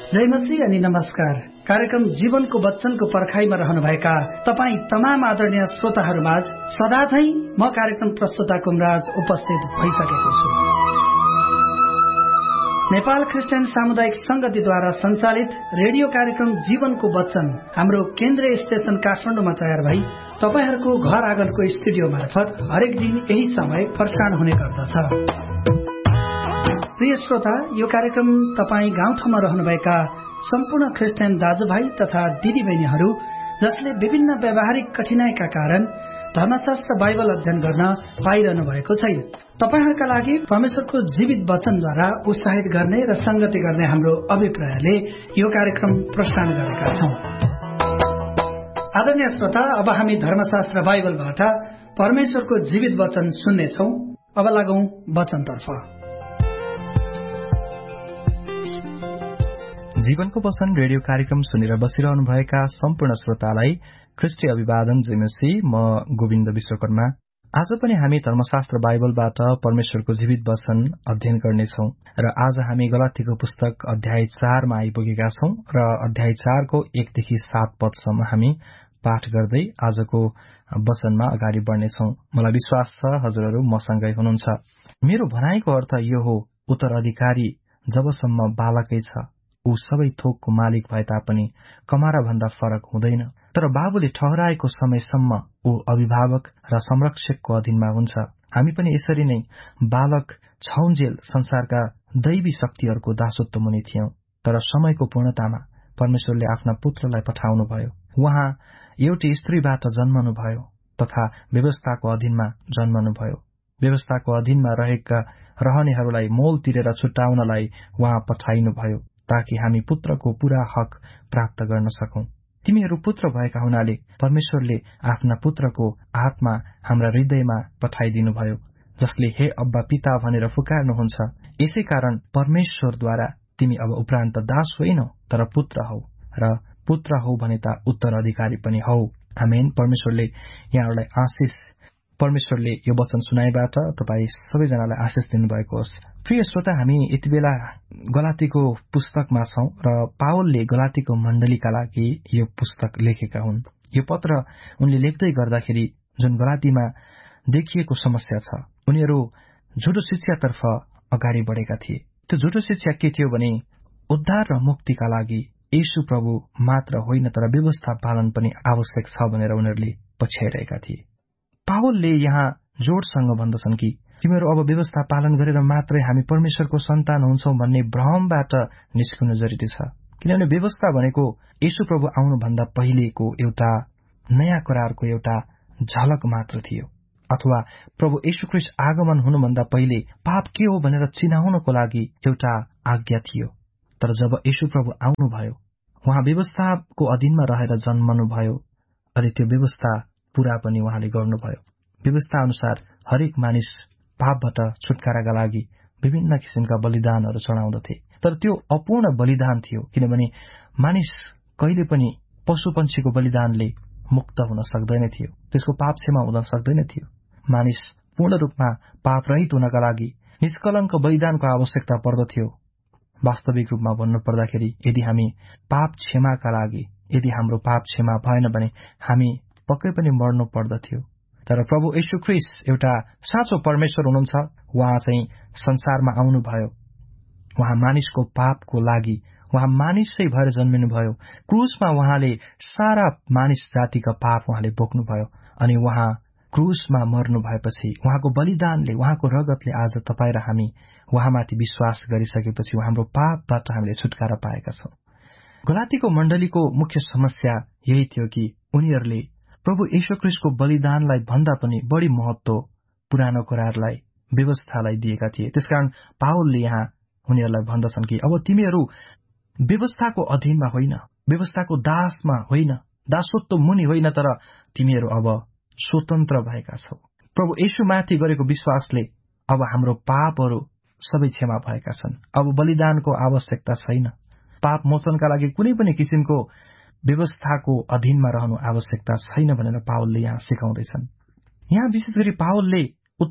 जय मसीह अनि नमस्कार। कार्यक्रम जीवनको वचनको पर्खाइमा रहनुभएका तपाईँ तमाम आदरणीय श्रोताहरूमाझ सदा झैं म कार्यक्रम प्रस्तुता कुमराज उपस्थित भइसकेको छु। नेपाल क्रिस्चियन सामुदायिक संगतिद्वारा सञ्चालित रेडियो कार्यक्रम जीवनको वचन हाम्रो केन्द्रीय स्टेशन काठमाडौँमा तयार भई तपाईहरूको घर आँगनको स्टुडियो मार्फत हरेक दिन यही समय प्रसारण हुने गर्दछ। प्रिय श्रोता, यो कार्यक्रम तपाईँ गाउँठाउँमा रहनुभएका सम्पूर्ण क्रिस्चियन दाजुभाइ तथा दिदीबहिनीहरू जसले विभिन्न व्यावहारिक कठिनाईका कारण धर्मशास्त्र बाइबल अध्ययन गर्न पाइरहनु भएको छैन, तपाईहरूका लागि परमेश्वरको जीवित वचनद्वारा उत्साहित गर्ने र संगति गर्ने हाम्रो अभिप्रायले यो कार्यक्रम प्रसारण गरेका छौं। आदरणीय श्रोता, अब हामी धर्मशास्त्र बाइबलबाट परमेश्वरको जीवित वचन सुन्नेछौं। अब लागौं वचनतर्फ। जीवनको वचन रेडियो कार्यक्रम सुनेर बसिरहनुभएका सम्पूर्ण श्रोतालाई ख्रिस्टी अभिवादन। जयमसी, म गोविन्द विश्वकर्मा। आज पनि हामी धर्मशास्त्र बाइबलबाट परमेश्वरको जीवित वचन अध्ययन गर्नेछौं र आज हामी गलातीको पुस्तक अध्याय 4 मा आइपुगेका छौं र अध्याय 4 को 1 देखि 7 पदसम्म हामी पाठ गर्दै आजको वचनमा अगाडि बढ्नेछौं। मलाई विश्वास छ हजुरहरू मसँगै हुनुहुन्छ। मेरो भनाइको अर्थ यो हो, उत्तराधिकारी जबसम्म बालकै छ ऊ सबै थोकको मालिक भए तापनि कमारा भन्दा फरक हुँदैन, तर बाबुले ठहराएको समयसम्म ऊ अभिभावक र संरक्षकको अधीनमा हुन्छ। हामी पनि यसरी नै बालक छौन्जेल संसारका दैवी शक्तिहरूको दासत्व मुनि थियौं, तर समयको पूर्णतामा परमेश्वरले आफ्ना पुत्रलाई पठाउनुभयो। उहाँ एउटी स्त्रीबाट जन्मनुभयो तथा व्यवस्थाको अधीनमा जन्मनुभयो। व्यवस्थाको अधीनमा रहनेहरूलाई मोल तिरेर छुट्याउनलाई उहाँ पठाइनुभयो ताकि हामी पुत्रको पूरा हक प्राप्त गर्न सकौं। तिमीहरू पुत्र भएका हुनाले परमेश्वरले आफ्ना पुत्रको आत्मा हाम्रा हृदयमा पठाइदिनुभयो, जसले हे अब्बा पिता भनेर पुकार्नुहुन्छ। यसै कारण परमेश्वरद्वारा तिमी अब उपरान्त दास होइनौ, तर पुत्र हौ, र पुत्र हौ भने त उत्तराधिकारी पनि हौ। आमेन। परमेश्वरले यो वचन सुनाइबाट तपाईँ सबैजनालाई आशिष दिनुभएको होस्। प्रिय श्रोता, हामी यति बेला गलातीको पुस्तकमा छौं र पावलले गलातीको मण्डलीका लागि यो पुस्तक लेखेका हुन्। यो पत्र उनले लेख्दै गर्दाखेरि जुन गलातीमा देखिएको समस्या छ, उनीहरू झुटो शिक्षातर्फ अगाडि बढेका थिए। त्यो झुटो शिक्षा के थियो भने उद्धार र मुक्तिका लागि येशू प्रभु मात्र होइन, तर व्यवस्था पालन पनि आवश्यक छ भनेर उनीहरूले पछ्याइरहेका थिए। पावलले यहाँ जोडसँग भन्दछन् कि तिमीहरू अब व्यवस्था पालन गरेर मात्रै हामी परमेश्वरको सन्तान हुन्छौं भन्ने भ्रमबाट निस्कनु जरुरी छ। किनभने व्यवस्था भनेको येशू प्रभु आउनुभन्दा पहिलेको एउटा नयाँ करारको एउटा झलक मात्र थियो, अथवा प्रभु येशू ख्रीष्ट आगमन हुनुभन्दा पहिले पाप के हो भनेर चिनाउनको लागि एउटा आज्ञा थियो। तर जब येशू प्रभु आउनुभयो, उहाँ व्यवस्थाको अधीनमा रहेर जन्मनुभयो अनि त्यो व्यवस्था पूरा पनि उहाँले गर्नुभयो। व्यवस्था अनुसार हरेक मानिस पापबाट छुटकाराका लागि विभिन्न किसिमका बलिदानहरू चढाउँदथे, तर त्यो अपूर्ण बलिदान थियो, किनभने मानिस कहिले पनि पशु पंक्षीको बलिदानले मुक्त हुन सक्दैन थियो, त्यसको पाप क्षमा हुन सक्दैन थियो। मानिस पूर्ण रूपमा पाप रहित हुनका लागि निष्कलङ्क बलिदानको आवश्यकता पर्दथ्यो। वास्तविक रूपमा भन्नु पर्दाखेरि यदि हामी पाप क्षमाका लागि यदि हाम्रो पाप क्षमा भएन भने हामी पक्कै पनि मर्नु पर्दथ्यो। तर प्रभु येशू ख्रीष्ट एउटा साँचो परमेश्वर हुनुहुन्छ। उहाँ चाहिँ संसारमा आउनुभयो, उहाँ मानिसको पापको लागि उहाँ मानिसै भएर जन्मिनुभयो। क्रुसमा उहाँले सारा मानिस जातिका पाप उहाँले बोक्नुभयो अनि उहाँ क्रुसमा मर्नु भएपछि उहाँको बलिदानले, उहाँको रगतले आज तपाईँ र हामी उहाँमाथि विश्वास गरिसकेपछि हाम्रो पापबाट हामीले छुटकारा पाएका छौं। गलातीको मण्डलीको मुख्य समस्या यही थियो कि उनीहरूले प्रभु येशू ख्रीष्टको बलिदानलाई भन्दा पनि बढी महत्व पुरानो करारलाई, व्यवस्थालाई दिएका थिए। त्यसकारण पावलले यहाँ उनीहरूलाई भन्दछन् कि अब तिमीहरू व्यवस्थाको अधीनमा होइन, व्यवस्थाको दासमा होइन, दासत्व मुनि होइन, तर तिमीहरू अब स्वतन्त्र भएका छौ। प्रभु येशूमाथि गरेको विश्वासले अब हाम्रो पापहरू सबै क्षमा भएका छन्। अब बलिदानको आवश्यकता छैन। पाप मोचनका लागि कुनै पनि किसिमको व्यवस्थाको अधीनमा रहनु आवश्यकता छैन भनेर पावलले यहाँ सिकाउँदैछन्। यहाँ विशेष गरी पावलले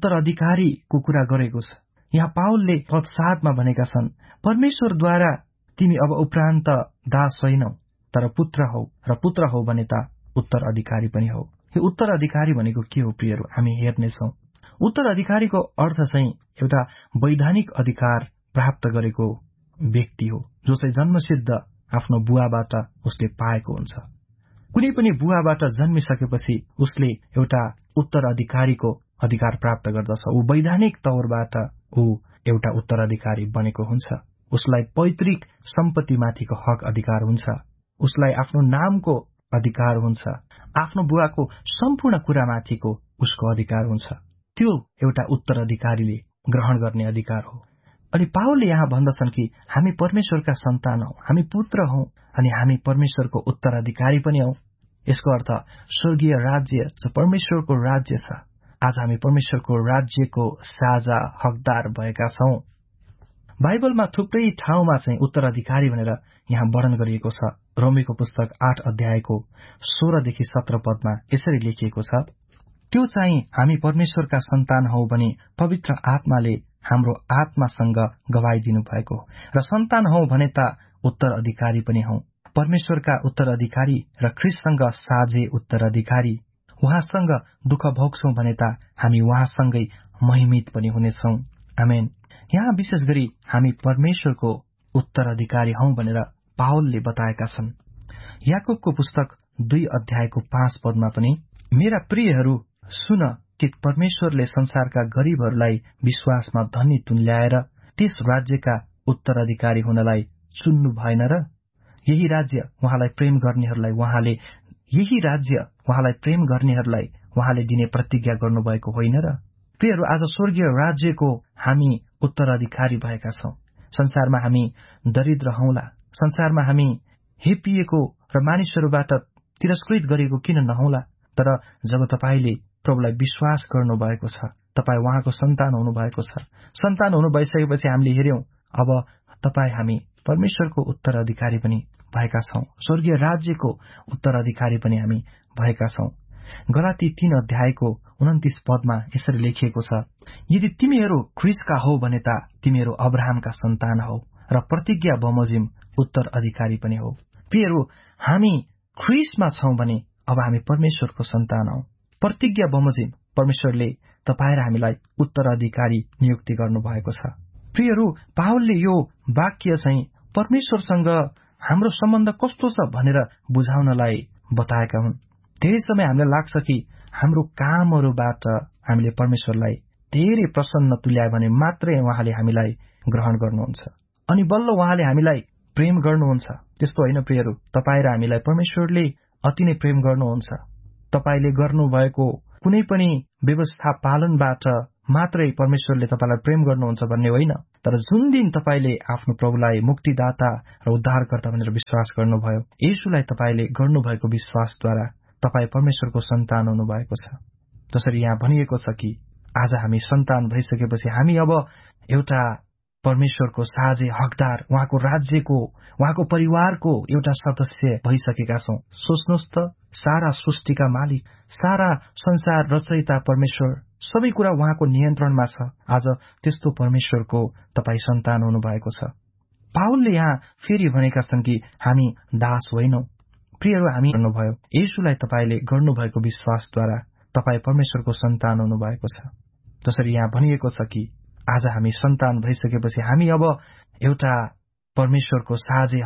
उत्तराधिकारीको कुरा गरेको छ। यहाँ पावलले पद 7 मा भनेका छन्, परमेश्वरद्वारा तिमी अब उपरान्त दास होइनौ, तर पुत्र हौ, र पुत्र हौ भने त उत्तराधिकारी पनि हौ। यो उत्तराधिकारी भनेको के हो प्रियहरू, हामी हेर्नेछौँ। उत्तराधिकारीको अर्थ चाहिँ एउटा वैधानिक अधिकार प्राप्त गरेको व्यक्ति हो, जो चाहिँ जन्मसिद्ध आफ्नो बुवाबाट उसले पाएको हुन्छ। कुनै पनि बुवाबाट जन्मिसकेपछि उसले एउटा उत्तराधिकारीको अधिकार प्राप्त गर्दछ। ऊ वैधानिक तौरबाट ऊ एउटा उत्तराधिकारी बनेको हुन्छ। उसलाई पैतृक सम्पत्तिमाथिको हक अधिकार हुन्छ, उसलाई आफ्नो नामको अधिकार हुन्छ, आफ्नो बुवाको सम्पूर्ण कुरामाथिको उसको अधिकार हुन्छ। त्यो एउटा उत्तराधिकारीले ग्रहण गर्ने अधिकार हो। अनि पावलले यहाँ भन्दछन् कि हामी परमेश्वरका सन्तान हौ, हामी पुत्र हौ, अनि हामी परमेश्वरको उत्तराधिकारी पनि हौ। यसको अर्थ स्वर्गीय राज्य जो परमेश्वरको राज्य छ, आज हामी परमेश्वरको राज्यको साझा हकदार भएका छौं। बाइबलमा थुप्रै ठाउँमा चाहिँ उत्तराधिकारी भनेर यहाँ वर्णन गरिएको छ। रोमीको पुस्तक 8 अध्यायको 16 देखि 17 पदमा यसरी लेखिएको छ, त्यो चाहिँ हामी परमेश्वरका सन्तान हौ भने पवित्र आत्माले हाम्रो आत्मासँग गवाई दिनु भएको, र सन्तान हौ भने त उत्तराधिकारी पनि हौ, परमेश्वरका उत्तराधिकारी र ख्रीष्टसँग साझे उत्तराधिकारी। उहाँसँग दुःख भोग्छौं भने त हामी उहाँसँगै महिमित पनि हुनेछौं। आमेन। यहाँ विशेष गरी हामी परमेश्वरको उत्तराधिकारी हौ भनेर पावलले बताएका छन्। याकोबको पुस्तक 2 अध्यायको 5 पदमा पनि, मेरा प्रियहरू सुन कि परमेश्वरले संसारका गरीबहरूलाई विश्वासमा धनी तुल्याएर त्यस राज्यका उत्तराधिकारी हुनलाई चुन्नु भएन र? यही राज्य उहाँलाई प्रेम गर्नेहरूलाई उहाँले दिने प्रतिज्ञा गर्नुभएको होइन र? प्रियहरू, आज स्वर्गीय राज्यको हामी उत्तराधिकारी भएका छौं। संसारमा हामी दरिद्र हौला, संसारमा हामी हेपिएको र मानिसहरूबाट तिरस्कृत गरिएको किन नहौला? तर जब तपाईले प्रभुलाई विश्वास गर्नुभएको छ, तपाई उहाँको सन्तान हुनुभएको छ, सन्तान हुनु भइसकेपछि हामीले हेर्यौं अब हामी परमेश्वरको उत्तराधिकारी पनि भएका छौं, स्वर्गीय राज्यको उत्तराधिकारी पनि हामी भएका छौं। गलाती 3 अध्यायको 29 पदमा यसरी लेखिएको छ, यदि तिमीहरू ख्रीष्टका हौ भने त तिमीहरू अब्राहमका सन्तान हौ र प्रतिज्ञा बमोजिम उत्तराधिकारी पनि हौ। प्रियहरू, हामी ख्रीष्टमा छौं भने अब हामी परमेश्वरको सन्तान हौ। प्रतिज्ञा बमोजिम परमेश्वरले तपाईँ र हामीलाई उत्तराधिकारी नियुक्ति गर्नुभएको छ। प्रियहरू, पावलले यो वाक्य चाहिँ परमेश्वरसँग हाम्रो सम्बन्ध कस्तो छ भनेर बुझाउनलाई बताएका हुन्। धेरै समय हामीलाई लाग्छ कि हाम्रो कामहरूबाट हामीले परमेश्वरलाई धेरै प्रसन्न तुल्यायो भने मात्रै उहाँले हामीलाई ग्रहण गर्नुहुन्छ अनि बल्ल उहाँले हामीलाई प्रेम गर्नुहुन्छ। त्यस्तो होइन प्रियहरू, तपाईँ र हामीलाई परमेश्वरले अति नै प्रेम गर्नुहुन्छ। तपाईले गर्नुभएको कुनै पनि व्यवस्था पालनबाट मात्रै परमेश्वरले तपाईलाई प्रेम गर्नुहुन्छ भन्ने होइन, तर जुन दिन तपाईले आफ्नो प्रभुलाई मुक्तिदाता र उद्धारकर्ता भनेर विश्वास गर्नुभयो, येशूलाई तपाईले गर्नुभएको विश्वासद्वारा तपाई परमेश्वरको सन्तान हुनुभएको छ। जसरी यहाँ भनिएको छ कि आज हामी सन्तान भइसकेपछि हामी अब एउटा परमेश्वरको साझे हकदार, उहाँको राज्यको, उहाँको परिवारको एउटा सदस्य भइसकेका छौं। सोच्नुहोस् त, सारा सृष्टिका मालिक, सारा संसार रचयिता परमेश्वर, सबै कुरा उहाँको नियन्त्रणमा छ। आज त्यस्तो परमेश्वरको तपाई सन्तान हुनुभएको छ। पावलले यहाँ फेरि भनेका छन् कि हामी दास होइनौ। प्रियहरू, हामी गर्नुभयो, येशूलाई तपाईले गर्नुभएको विश्वासद्वारा तपाई परमेश्वरको सन्तान हुनुभएको छ। जसरी यहाँ भनिएको छ कि आज हामी सन्तान भइसकेपछि हामी अब एउटा परमेश्वरको साझे